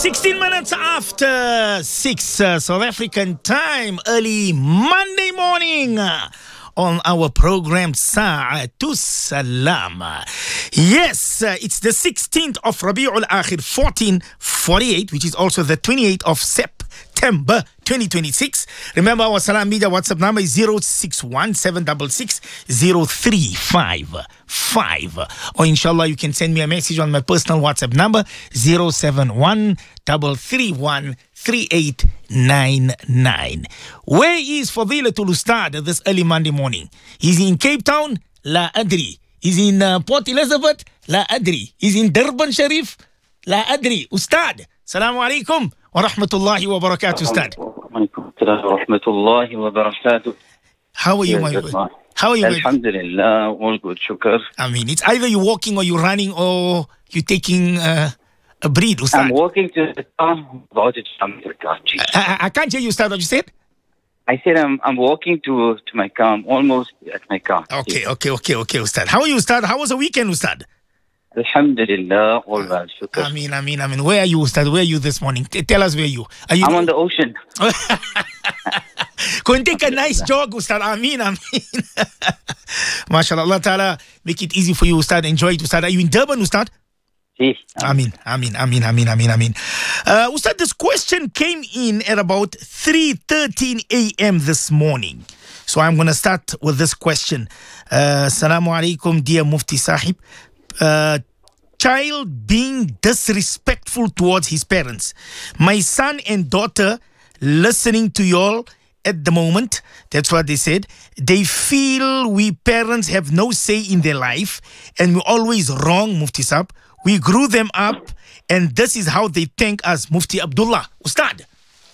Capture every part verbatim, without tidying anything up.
sixteen minutes after six uh, South African time, early Monday morning uh, on our program Sa'atu Salam. Yes, uh, it's the sixteenth of Rabi'ul Akhir fourteen forty-eight, which is also the twenty-eighth of September twenty twenty-six. Remember, our Salam Media WhatsApp number is zero six one seven six six zero three five five. Or inshallah, you can send me a message on my personal WhatsApp number zero seven one three three one three eight nine nine. Where is Fadilatul Ustad this early Monday morning? He's in Cape Town? La Adri. He's in uh, Port Elizabeth? La Adri. He's in Durban Sharif? La Adri. Ustad, Assalamu alaikum wa rahmatullahi wa barakatuh, Ustad. Rahmatullahi wa barakatuh. How are you, my yes, boy? How are you, my boy? Alhamdulillah, all good, shukr. I mean, it's either you're walking or you're running or you're taking uh, a breed, Ustad. I'm walking to the car. About to jump to the car. I, I, I can't hear you, Ustad. What you said? I said I'm I'm walking to to my car. I'm almost at my car. Okay, okay, okay, okay, Ustad. How are you, Ustad? How was the weekend, Ustad? Alhamdulillah, all well, shukr. I mean, I mean, I mean, where are you, Ustad? Where are you this morning? T- tell us where you are. You I'm on the ocean. Go and take a nice jog, Ustad. I mean, I mean. MashaAllah, Allah Ta'ala, make it easy for you, Ustad. Enjoy it, Ustad. Are you in Durban, Ustad? Si. I mean, I mean, I mean, I mean, I mean, I mean. Uh, Ustad, this question came in at about three thirteen a.m. this morning. So I'm going to start with this question. Uh, Assalamu alaikum, dear Mufti Sahib. Uh, child being disrespectful towards his parents. My son and daughter listening to y'all at the moment. That's what they said. They feel we parents have no say in their life and we're always wrong, Mufti Sahib. We grew them up and this is how they thank us, Mufti Abdullah. Ustad.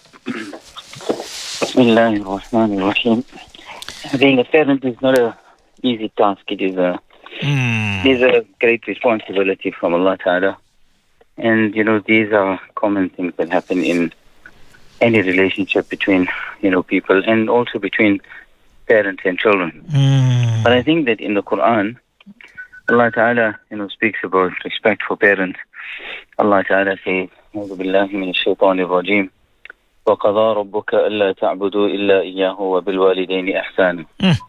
Bismillahir Rahmanir Rahim. Being a parent is not an easy task. It is a Mm. These are a great responsibility from Allah Ta'ala. And, you know, these are common things that happen in any relationship between, you know, people and also between parents and children. Mm. But I think that in the Quran, Allah Ta'ala, you know, speaks about respect for parents. Allah Ta'ala says, أعوذ بالله من الشيطان الرجيم وقضى ربك ألا تعبدوا إلا إياه وبالوالدين إحسانا. Mm.